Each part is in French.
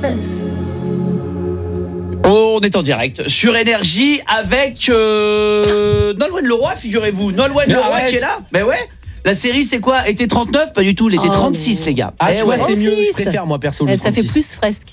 On est en direct sur Énergie avec Nolwenn Leroy, figurez-vous. Nolwenn Leroy qui est là. Ben ouais. La série, c'est quoi? Était 39? Pas du tout, elle était 36, les gars. Ah, tu vois, c'est 36. mieux. Je préfère, moi, perso, le Ça fait 36. plus fresque.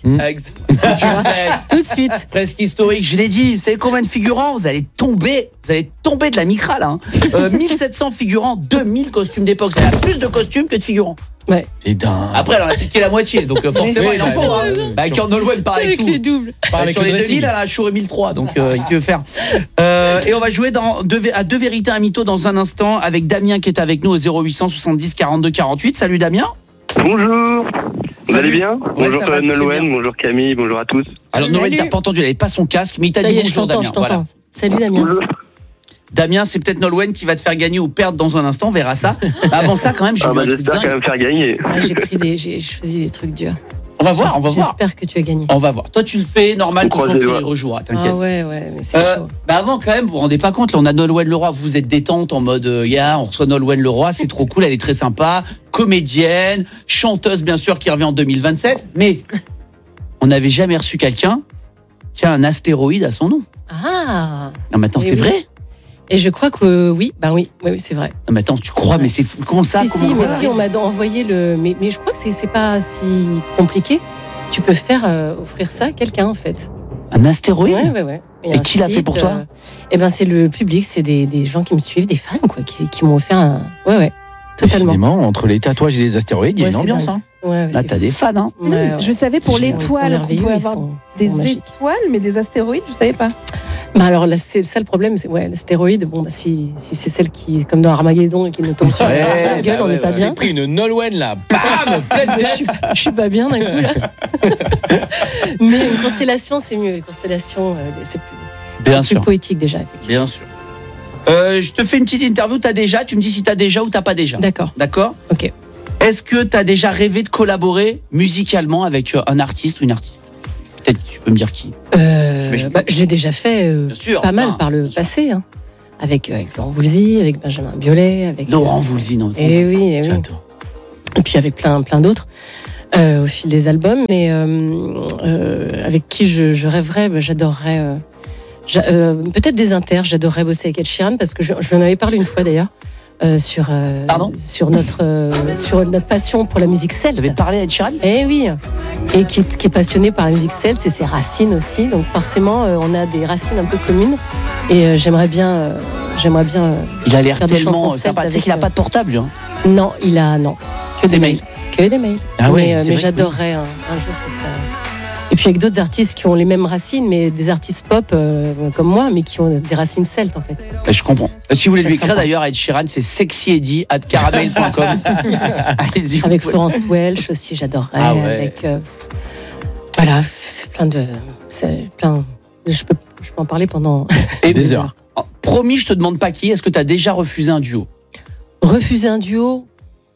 Tout de suite. Presque historique, je l'ai dit. Vous savez combien de figurants? Vous allez tomber de la micra, là. 1700 figurants, 2000 costumes d'époque. Ça a plus de costumes que de figurants. Ouais. C'est dingue. Après, elle en a piqué la moitié, donc forcément, il en faut. Avec Nolwenn, pareil. Avec les doubles. Sur les 2000, elle a chouré 1003, donc il peut faire. Et on va jouer à deux vérités, un mytho dans un instant avec Damien qui est avec nous au 0800 70 42 48. Salut Damien. Bonjour, vous allez bien? Ouais, Bonjour ça va très Nolwenn, bien. bonjour Camille, bonjour à tous. Alors Nolwenn, Salut. t'as pas entendu, elle avait pas son casque, mais il t'a Ça dit y est, je bonjour t'entends, Damien. je t'entends. Voilà. Salut Damien. Bonjour. Damien, c'est peut-être Nolwenn qui va te faire gagner ou perdre dans un instant, on verra ça. Avant ça, quand même, j'ai Ah vu bah un truc j'espère dingue. quand même faire gagner. Ah, je faisais des trucs durs. On va voir. J'espère que tu as gagné. On va voir. Toi, tu le fais, normal, On croise les concentré, doigts. il rejouera, t'inquiète. Ah ouais, mais c'est chaud. Bah avant quand même, vous vous rendez pas compte, là on a Nolwenn Leroy, vous êtes détente en mode on reçoit Nolwenn Leroy, c'est trop cool, elle est très sympa, comédienne, chanteuse bien sûr qui revient en 2027, mais on n'avait jamais reçu quelqu'un qui a un astéroïde à son nom. Ah. Non mais attends, Eh c'est oui. vrai? Et je crois que oui, c'est vrai. Non mais attends, tu crois, mais c'est fou, comment ça? Si, on m'a envoyé le. Mais je crois que c'est pas si compliqué. Tu peux faire offrir ça à quelqu'un en fait. Un astéroïde? Ouais. Il y a Et un qui l'a fait site, pour toi? C'est le public, c'est des gens qui me suivent, des fans quoi, qui m'ont offert un. Ouais, totalement. Décidément, entre les tatouages et les astéroïdes, il y a Ouais, une c'est ambiance. dingue. Hein. Ouais, Là c'est t'as des fans, hein? Ouais. Je savais pour Ils sont l'étoile qu'on merveilleux, pouvait ils avoir sont des magiques. étoiles, mais des astéroïdes, je savais pas. Bah alors là, c'est ça le problème, c'est l'astéroïde. Bon, bah, si c'est celle qui, comme dans Armageddon, qui nous tombe sur la gueule, on n'est pas J'ai bien. pris une Nolwenn là, bam, pleine tête. Je suis pas bien d'un coup là. Mais une constellation, c'est mieux. Une constellation, c'est Bien plus sûr, poétique déjà, effectivement. bien sûr. Je te fais une petite interview, tu me dis si t'as déjà ou t'as pas déjà. D'accord. D'accord? Ok. Est-ce que t'as déjà rêvé de collaborer musicalement avec un artiste ou une artiste? Peut-être tu peux me dire qui. Je l'ai déjà fait Bien sûr. pas mal Ah, par le bien sûr. passé, hein. Avec Laurent Voulzy, avec Benjamin Biolay, avec Laurent Voulzy, non? Eh oui. J'adore. Et puis avec plein d'autres au fil des albums. Mais avec qui je rêverais, j'adorerais. Peut-être des inters, j'adorerais bosser avec Ed Sheeran parce que je lui en avais parlé une fois d'ailleurs sur notre passion pour la musique celte. Tu avais parlé à Ed Sheeran? Eh oui, et qui est passionné par la musique celte, c'est ses racines aussi. Donc forcément, on a des racines un peu communes. Et j'aimerais bien. Il a l'air faire des chansons tellement celtes sympa. Tu sais avec, qu'il a pas de portable, lui, hein. Non, que des mails. Que des mails. Ah ouais, c'est mais vrai que j'adorerais un jour, ça serait. Et puis avec d'autres artistes qui ont les mêmes racines, mais des artistes pop comme moi, mais qui ont des racines celtes en fait. Je comprends. Si vous voulez C'est lui écrire sympa. d'ailleurs à Ed Sheeran, c'est sexyeddy@caramel.com. Allez-y. Avec vous pouvez- Florence Welch aussi, j'adorerais. Ah ouais. Avec voilà, c'est plein. Je peux en parler pendant Et des heures. Oh, promis, je te demande pas qui. Est-ce que tu as déjà refusé un duo? Refuser un duo.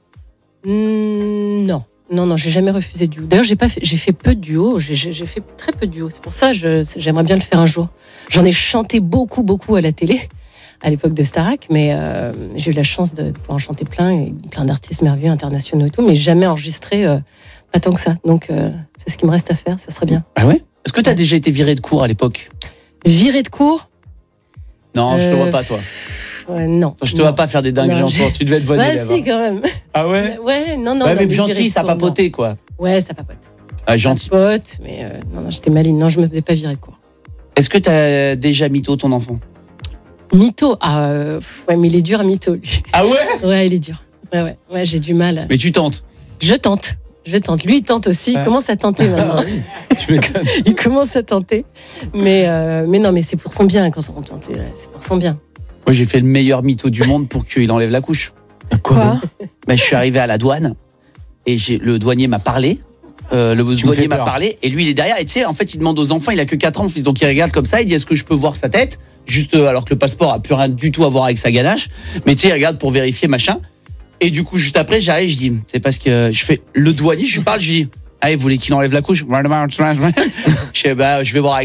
Non, j'ai jamais refusé de duo. D'ailleurs, j'ai fait peu de duos. J'ai fait très peu de duos. C'est pour ça j'aimerais bien le faire un jour. J'en ai chanté beaucoup à la télé à l'époque de Starac, mais j'ai eu la chance de pouvoir en chanter plein et plein d'artistes merveilleux internationaux et tout, mais jamais enregistré pas tant que ça. Donc c'est ce qui me reste à faire. Ça serait bien. Ah ouais? Est-ce que tu as déjà été viré de cours à l'époque? Viré de cours. Non, je te vois pas, toi. Ouais, non. Je te vois pas faire des dingueries Non, encore. Tu devais être bonne Bah élève. si, hein. quand même. Ah ouais? Ouais, non. Ouais, mais viré gentil, de ça cours, non. papotait, quoi. Ouais, ça papote. Ah, gentil. Papote, mais non, j'étais maligne. Non, je me faisais pas virer de cours. Est-ce que tu as déjà mytho ton enfant? Mytho, ouais, mais il est dur à mytho, lui. Ah ouais? Ouais, il est dur. Ouais, j'ai du mal. Mais tu tentes. Je tente. Lui, il tente aussi. Il commence à tenter maintenant. Tu m'étonnes. Il commence à tenter. Mais non, mais c'est pour son bien quand on tente. C'est pour son bien. Moi, j'ai fait le meilleur mytho du monde pour qu'il enlève la couche. Quoi? Ben, je suis arrivé à la douane et le douanier m'a parlé. Douanier m'a parlé et lui il est derrière et tu sais en fait il demande aux enfants, il a que 4 ans le fils, donc il regarde comme ça, il dit est-ce que je peux voir sa tête juste alors que le passeport a plus rien du tout à voir avec sa ganache, mais tu sais il regarde pour vérifier machin et du coup juste après j'arrive, je dis c'est parce que je fais le douanier, je lui parle, je dis allez vous voulez qu'il enlève la couche, je fais je vais voir avec lui.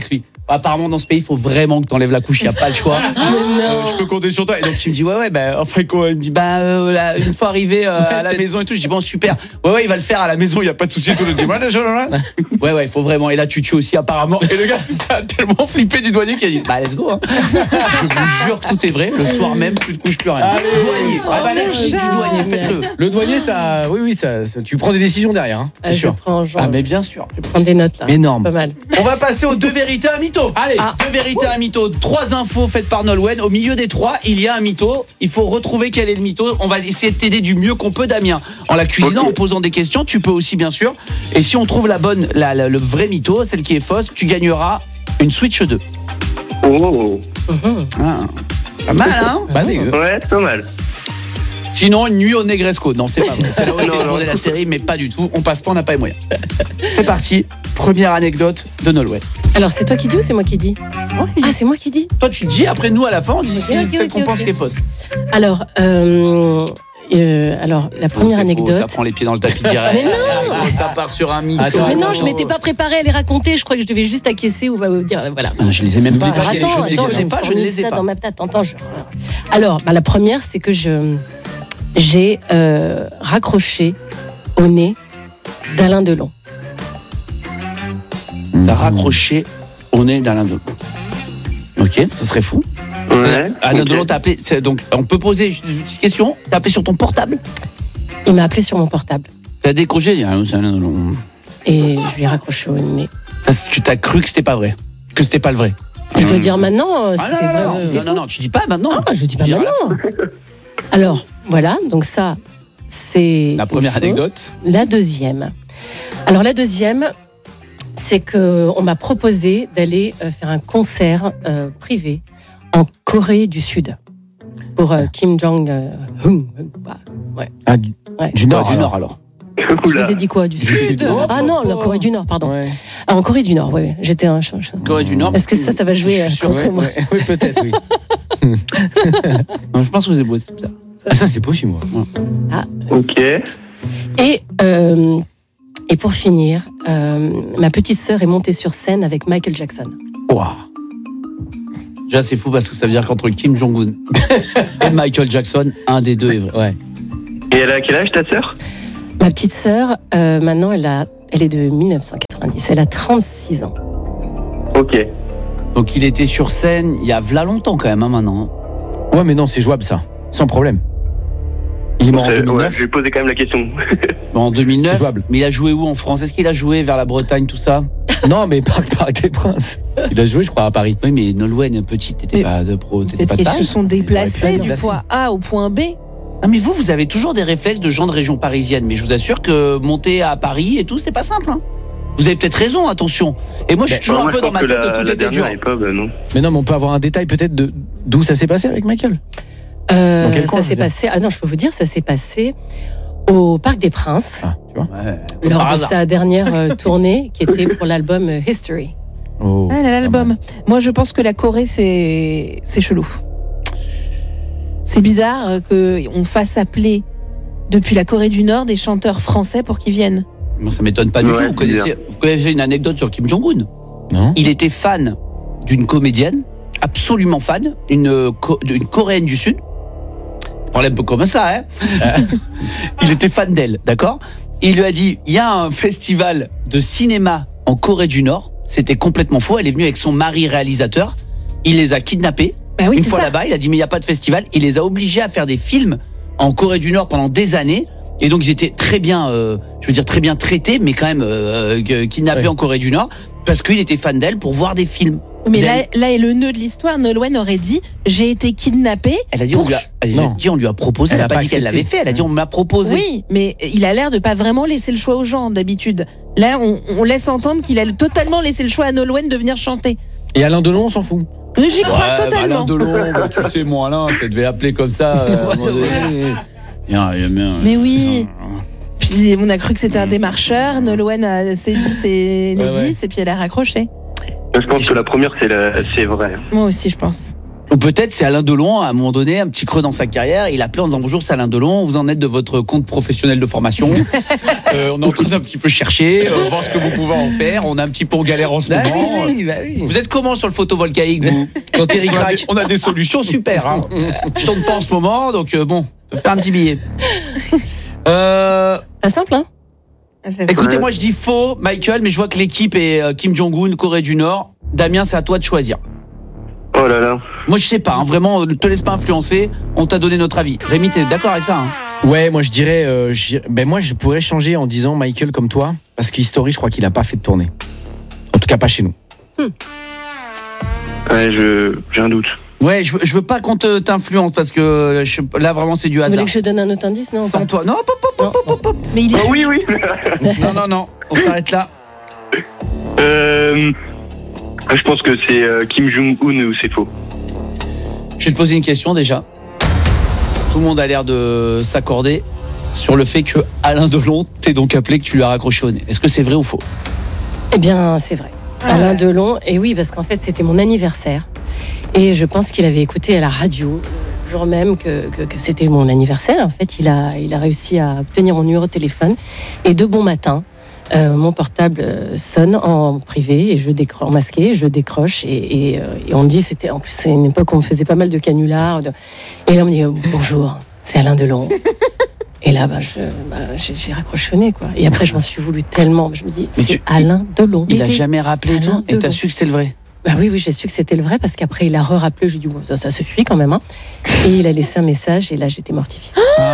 apparemment dans ce pays, il faut vraiment que t'enlèves la couche, il y a pas le choix. Je peux compter sur toi. Et donc tu me dis ouais, bah enfin quoi, il me dit une fois arrivé à la maison et tout, je dis bon super. Ouais, il va le faire à la maison, il y a pas de souci. Tout le dit ouais, il faut vraiment. Et là tu tues aussi apparemment. Et le gars a tellement flippé du douanier qu'il a dit bah let's go. Hein. Je vous jure que tout est vrai. Le soir même, tu ne couches plus rien. Douanier. Du douanier, faites-le. Le douanier, ça, oui, ça, tu prends des décisions derrière, hein, c'est sûr. Mais bien sûr. Je prends des notes là. Énorme. C'est pas mal. On va passer aux 2 vérités, un mytho. Allez. 2 vérités, un mytho. 3 infos faites par Nolwenn. Au milieu des 3, il y a un mytho. Il faut retrouver quel est le mytho. On va essayer de t'aider du mieux qu'on peut, Damien. En la cuisinant, en posant des questions. Tu peux aussi, bien sûr. Et si on trouve le vrai mytho, celle qui est fausse, tu gagneras une Switch 2. Oh. Pas mal, hein? Ouais, c'est pas mal. Sinon, une nuit au Negresco. Non, c'est pas vrai. C'est là où était tournée la série, mais pas du tout. On passe pas, on n'a pas les moyens. C'est parti. Première anecdote de Nolwenn. Alors, c'est toi qui dis ou c'est moi qui dis? Ah, c'est moi qui dis. Toi, tu dis, après nous, à la fin, on dit celle qu'on pense qui est fausse. Alors, la première anecdote. Faux, ça prend les pieds dans le tapis direct. Mais non. Ça part sur un mytho. Mais non, je m'étais pas préparée à les raconter. Je crois que je devais juste acquiescer ou dire voilà. Non, je les ai même pas. Attends, je ne les ai pas dans ma tête. Attends, Alors, la première, c'est que j'ai raccroché au nez d'Alain Delon. T'as raccroché au nez d'Alain Delon. Ok, ça serait fou. Ouais. Alain Delon t'a appelé. Donc, on peut poser une petite question. T'as appelé sur ton portable? Il m'a appelé sur mon portable. T'as décroché, il dit c'est Alain Delon. Et je lui ai raccroché au nez. Parce que t'as cru que c'était pas vrai. Que c'était pas le vrai. Je dois dire maintenant si c'est vrai ou si c'est faux. Non, tu dis pas maintenant. Ah, je dis pas maintenant. Alors, voilà, donc ça, c'est la première anecdote. La deuxième. Alors, la deuxième, c'est qu'on m'a proposé d'aller faire un concert privé en Corée du Sud pour Kim Jong-un. Ouais. Ah, Ouais. du Nord alors. Je vous ai dit quoi? Du Sud? Ah non, la Corée du Nord, pardon. Ouais. Ah, en Corée du Nord, oui. J'étais un... Corée du Nord. Est-ce que ça va jouer contre moi? Oui, peut-être, oui. Non, je pense que vous avez bossé ça. Ah, ça, c'est possible, moi. Ah. Ok. Et pour finir, ma petite sœur est montée sur scène avec Michael Jackson. Wow. Déjà, c'est fou parce que ça veut dire qu'entre Kim Jong-un et Michael Jackson, un des deux est vrai. Ouais. Et elle a quel âge, ta sœur? Ma petite sœur, maintenant, elle est de 1990. Elle a 36 ans. Ok. Donc, il était sur scène il y a v'là longtemps quand même, hein, maintenant. Ouais, mais non, c'est jouable, ça. Sans problème. Il est mort en 2009. Ouais, je vais poser quand même la question. En 2009. C'est jouable. Mais il a joué où en France? Est-ce qu'il a joué vers la Bretagne, tout ça? Non, mais Parc des Princes. Il a joué, je crois, à Paris. Oui, mais Nolwenn, petite, t'étais Mais pas de pro. T'étais Peut-être pas de qu'ils taille. se sont déplacés du déplacés. point A au point B. Non, mais vous avez toujours des réflexes de gens de région parisienne. Mais je vous assure que monter à Paris et tout, c'était pas simple. Hein. Vous avez peut-être raison, attention. Et moi, je suis toujours un peu dans ma tête de tout était dur. Non. Mais non, mais on peut avoir un détail peut-être d'où ça s'est passé avec Michael. Dans quel coin, Ça s'est passé. Ah non, je peux vous dire, ça s'est passé au Parc des Princes Ah, tu vois. Ouais. lors Par de hasard. sa dernière tournée, qui était pour l'album History. Oh. Ah, l'album. Moi, je pense que la Corée, c'est chelou. C'est bizarre qu'on fasse appeler depuis la Corée du Nord des chanteurs français pour qu'ils viennent. Moi, ça m'étonne pas du Ouais, tout. Vous connaissez une anecdote sur Kim Jong-un? Non. Il était fan d'une comédienne, absolument fan, d'une Coréenne du Sud. Problème un peu comme ça, hein. Il était fan d'elle, d'accord? Il lui a dit, il y a un festival de cinéma en Corée du Nord. C'était complètement faux. Elle est venue avec son mari réalisateur. Il les a kidnappés. Bah oui, Une c'est fois ça. là-bas, il a dit, mais il n'y a pas de festival. Il les a obligés à faire des films en Corée du Nord pendant des années. Et donc, ils étaient très bien, très bien traités, mais quand même kidnappés Ouais. en Corée du Nord, parce qu'il était fan d'elle pour voir des films. Mais d'elle. là est le nœud de l'histoire. Nolwenn aurait dit j'ai été kidnappée. Elle a dit, pour on lui a proposé, elle Elle n'a a pas pas dit qu'elle accepté. l'avait fait, elle a dit, on me l'a proposé. Oui, mais il a l'air de pas vraiment laisser le choix aux gens d'habitude. Là, on laisse entendre qu'il a totalement laissé le choix à Nolwenn de venir chanter. Et Alain Delon, on s'en fout. J'y crois Ouais, totalement. Alain Delon, bah, tu sais, mon Alain, ça devait appeler comme ça. Mais oui. Puis on a cru que c'était un démarcheur. Nolwenn s'est dit c'est Nedis Ouais. et puis elle a raccroché. Je pense que la première, c'est vrai. Moi aussi, je pense. Ou peut-être c'est Alain Delon, à un moment donné, un petit creux dans sa carrière, il a appelé en disant bonjour, c'est Alain Delon, vous en êtes de votre compte professionnel de formation. On est en train d'un petit peu chercher, voir ce que vous pouvez en faire. On est un petit peu en galère en ce moment. Oui. Vous êtes comment sur le photovoltaïque, vous? Quand Eric craque, on a des solutions super. Hein. Je tourne pas en ce moment, donc bon, on peut faire un petit billet. Pas simple, hein? Écoutez, moi je dis faux, Michael, mais je vois que l'équipe est Kim Jong-un, Corée du Nord. Damien, c'est à toi de choisir. Oh là là. Moi je sais pas, hein, vraiment, ne te laisse pas influencer. On t'a donné notre avis. Rémi, t'es d'accord avec ça, hein? Ouais, moi je dirais, moi je pourrais changer en disant Michael comme toi, parce qu'History, je crois qu'il a pas fait de tournée. En tout cas, pas chez nous. Ouais, j'ai un doute. Ouais, je veux pas qu'on t'influence parce que là vraiment c'est du Vous hasard. voulez que je donne un autre indice, non? Sans toi. Non, pop. Mais il est. Oh oui. Non. On s'arrête là. Je pense que c'est Kim Jong-un ou c'est faux. Je vais te poser une question déjà. Tout le monde a l'air de s'accorder sur le fait que Alain Delon t'es donc appelé, que tu lui as raccroché au nez. Est-ce que c'est vrai ou faux? Eh bien, c'est vrai. Alain Delon, et oui, parce qu'en fait, c'était mon anniversaire. Et je pense qu'il avait écouté à la radio, le jour même que c'était mon anniversaire. En fait, il a réussi à obtenir mon numéro de téléphone. Et de bon matin, mon portable sonne en privé et en masqué, je décroche et on me dit, en plus c'est une époque où on faisait pas mal de canulars. Et là on me dit bonjour, c'est Alain Delon. Et là j'ai raccrochonné quoi. Et après je m'en suis voulu tellement. Je me dis Alain Delon. Il a jamais rappelé toi et t'as su que c'était le vrai? Bah oui, j'ai su que c'était le vrai parce qu'après il a rappelé. Je lui ai dit bon, ça suffit quand même. Hein. Et il a laissé un message et là j'étais mortifiée.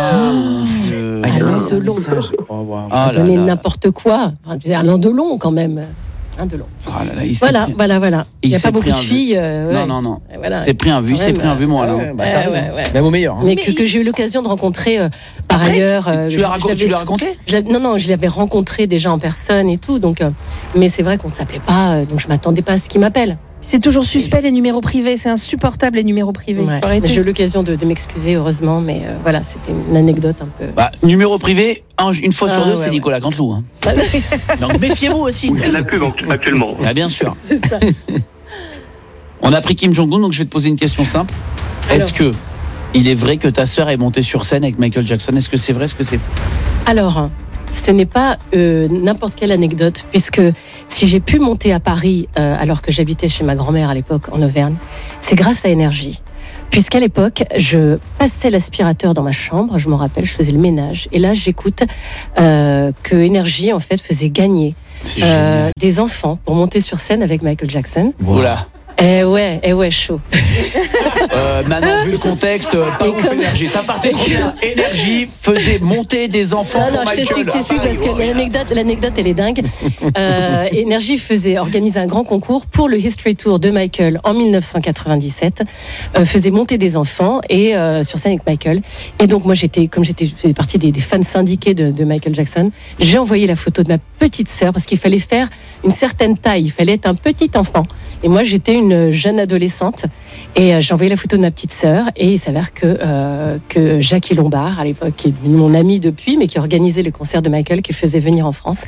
Alain Delon. Il a donné n'importe quoi. Alain Delon quand même. Alain Delon. Voilà. Il n'y a pas beaucoup de filles. Non. Voilà. C'est pris un vu, mon Alain. Même au meilleur. Hein. Mais que j'ai eu l'occasion de rencontrer par ailleurs. Tu l'as raconté? Non, je l'avais rencontré déjà en personne et tout. Donc, mais c'est vrai qu'on ne s'appelait pas, donc je ne m'attendais pas à ce qu'il m'appelle. C'est toujours suspect les numéros privés, c'est insupportable les numéros privés. Ouais. J'ai eu l'occasion de m'excuser heureusement, mais voilà, c'était une anecdote un peu. Numéro privé, une fois sur deux, c'est Nicolas Canteloup. Hein. Donc méfiez-vous aussi. C'est la pub actuellement. Bien sûr. C'est ça. On a pris Kim Jong-un, donc je vais te poser une question simple. Est-ce que il est vrai que ta sœur est montée sur scène avec Michael Jackson? Est-ce que c'est vrai, est-ce que c'est faux? Alors, ce n'est pas n'importe quelle anecdote, puisque si j'ai pu monter à Paris alors que j'habitais chez ma grand-mère à l'époque en Auvergne, c'est grâce à Énergie. Puisqu'à l'époque, je passais l'aspirateur dans ma chambre, je m'en rappelle, je faisais le ménage. Et là, j'écoute que Énergie, en fait, faisait gagner des enfants pour monter sur scène avec Michael Jackson. Voilà. Eh ouais, chaud. Maintenant, vu le contexte, pas ouf Énergie. Ça partait trop bien. Énergie faisait monter des enfants. Non, je t'explique parce que l'anecdote, elle est dingue. Énergie organisait un grand concours pour le History Tour de Michael en 1997. Faisait monter des enfants et sur scène avec Michael. Et donc, moi, faisais partie des fans syndiqués de Michael Jackson. J'ai envoyé la photo de ma petite sœur parce qu'il fallait faire une certaine taille. Il fallait être un petit enfant. Et moi, j'étais une jeune adolescente et j'ai envoyé la photo de ma petite sœur et il s'avère que Jackie Lombard, à l'époque, qui est mon amie depuis, mais qui organisait le concert de Michael, qui faisait venir en France,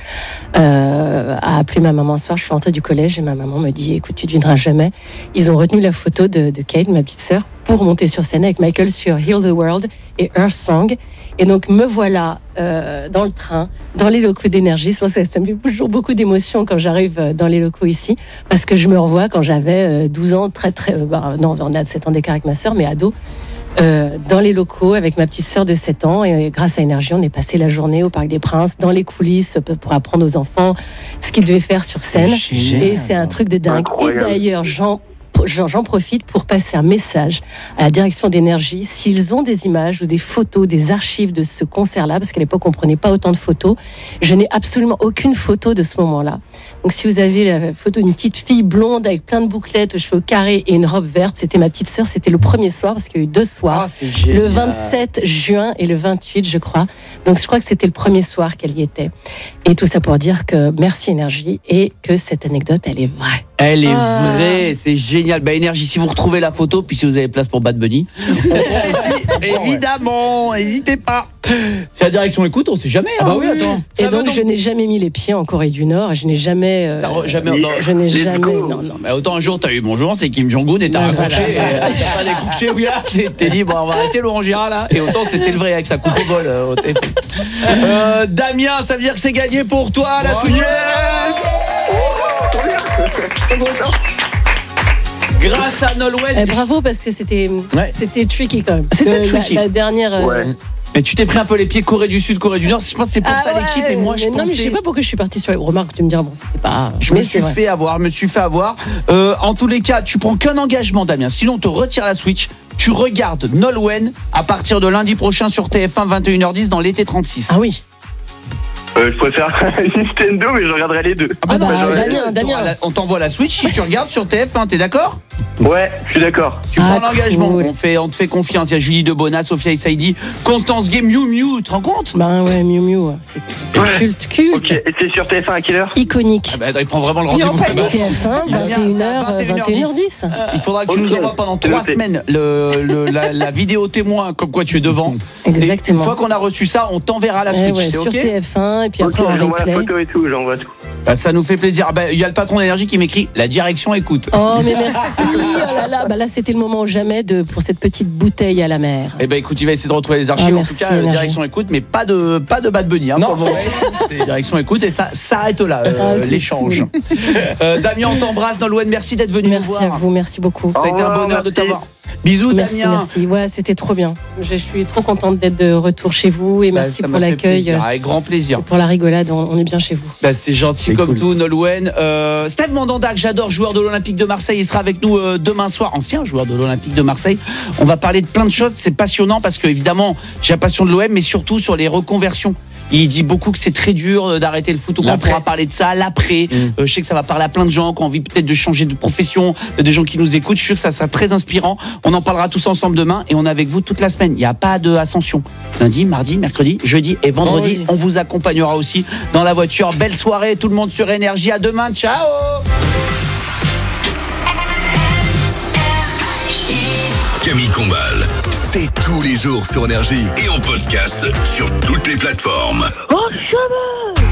a appelé ma maman un soir. Je suis rentrée du collège et ma maman me dit écoute, tu ne devineras jamais. Ils ont retenu la photo de Kate, ma petite sœur, pour monter sur scène avec Michael sur Heal the World et Earth Song. Et donc me voilà dans le train, dans les locaux d'Énergie. Ça me fait toujours beaucoup d'émotions quand j'arrive dans les locaux ici, parce que je me revois quand j'avais 12 ans, non, on a 7 ans d'écart avec ma sœur, mais ado, dans les locaux avec ma petite sœur de 7 ans. Et grâce à Énergie, on est passé la journée au Parc des Princes, dans les coulisses, pour apprendre aux enfants ce qu'ils devaient faire sur scène. Et c'est un truc de dingue. Incroyable. Et d'ailleurs, j'en profite pour passer un message à la direction d'Énergie. S'ils ont des images ou des photos, des archives de ce concert-là, parce qu'à l'époque, on ne prenait pas autant de photos, je n'ai absolument aucune photo de ce moment-là. Donc, si vous avez la photo d'une petite fille blonde avec plein de bouclettes, aux cheveux carrés et une robe verte, c'était ma petite sœur. C'était le premier soir, parce qu'il y a eu 2 soirs. Le 27 juin et le 28, je crois. Donc, je crois que c'était le premier soir qu'elle y était. Et tout ça pour dire que merci Énergie et que cette anecdote, elle est vraie. Elle est vraie, c'est génial. Bah énergie, si vous retrouvez la photo, puis si vous avez place pour Bad Bunny, évidemment, n'hésitez pas. C'est la direction écoute, on sait jamais. Ah bah oui, attends. Et donc, je n'ai jamais mis les pieds en Corée du Nord. Et je n'ai jamais. Je n'ai jamais. Non. Mais autant un jour, t'as eu bonjour, c'est Kim Jong-un et t'as raccroché. T'as pas décroché, oui, là. T'es dit, bon, on va arrêter Laurent Gérard là. Et autant, c'était le vrai avec sa coupe au bol au téléphone. Damien, ça veut dire que c'est gagné pour toi, la Switch. Grâce à Nolwenn. Bravo, parce que c'était tricky quand même. C'était tricky. La dernière. Ouais. Mais tu t'es pris un peu les pieds Corée du Sud, Corée du Nord. Je pense que c'est pour ça l'équipe. Et moi, je pensais. Non, mais je sais pas pourquoi je suis partie sur les remarques. Tu me diras, bon, c'était pas. Je me suis fait avoir. En tous les cas, tu prends qu'un engagement, Damien. Sinon, on te retire la Switch. Tu regardes Nolwenn à partir de lundi prochain sur TF1 21h10 dans l'été 36. Ah oui. Je préfère Nintendo, mais je regarderai les deux. Damien. On t'envoie la Switch si tu regardes sur TF1, t'es d'accord ? Ouais, je suis d'accord. Tu prends l'engagement, cool. on te fait confiance. Il y a Julie Debona, Sophia Issaidi, Constance Gay, Miu Miu, tu te rends compte ? Bah ouais, Miu Miu, c'est culte. Ok, et c'est sur TF1 à quelle heure ? Iconique. Ah bah, il prend vraiment le rendez-vous. TF1, 21h10. Il faudra que tu nous envoies pendant 3 semaines la vidéo témoin, comme quoi tu es devant. Exactement. Et une fois qu'on a reçu ça, on t'enverra la Switch. C'est sur ok ? TF1, et puis après en j'envoie la replay. photo et tout, j'envoie tout. Bah, ça nous fait plaisir. Il y a le patron d'énergie qui m'écrit la direction écoute. Oh mais merci. Oh là là, là c'était le moment ou jamais pour cette petite bouteille à la mer. Eh ben écoute, il va essayer de retrouver les archives. Merci, en tout cas, direction écoute, mais pas de Bad Bunny. Hein, pour le moment. C'est direction écoute et ça s'arrête là, l'échange. Cool. Damien, on t'embrasse. Nolwenn, merci d'être venu nous voir. Merci à vous, merci beaucoup. Ça a été un bonheur de t'avoir. Bisous, Damien. Merci. Ouais, c'était trop bien. Je suis trop contente d'être de retour chez vous et merci pour l'accueil. Avec grand plaisir. Pour la rigolade, on est bien chez vous. Bah, c'est gentil comme tout, Nolwenn. Steve Mandanda, que j'adore, joueur de l'Olympique de Marseille, il sera avec nous demain soir, ancien joueur de l'Olympique de Marseille. On va parler de plein de choses, c'est passionnant parce que évidemment, j'ai la passion de l'OM, mais surtout sur les reconversions. Il dit beaucoup que c'est très dur d'arrêter le foot. On pourra parler de ça, l'après. Je sais que ça va parler à plein de gens qui ont envie peut-être de changer de profession, des gens qui nous écoutent. Je suis sûr que ça sera très inspirant. On en parlera tous ensemble demain et on est avec vous toute la semaine. Il n'y a pas de Ascension. Lundi, mardi, mercredi, jeudi et vendredi. On vous accompagnera aussi dans la voiture. Belle soirée, tout le monde sur Énergie. À demain, ciao. Camille Combal, c'est tous les jours sur Énergie et en podcast sur toutes les plateformes. Oh, chemin